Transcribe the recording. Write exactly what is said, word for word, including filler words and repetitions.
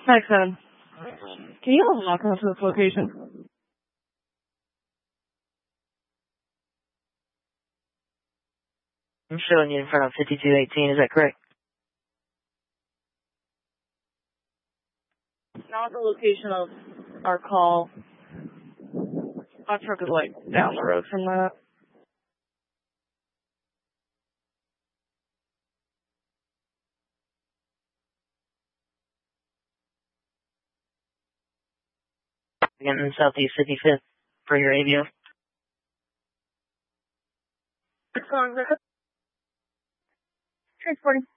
Five seven. Can you walk us to this location? I'm showing you in front of fifty-two eighteen, is that correct? Not the location of our call. Our truck is like down the road from that. Again, in Southeast fifty-fifth for your A V O. Transporting.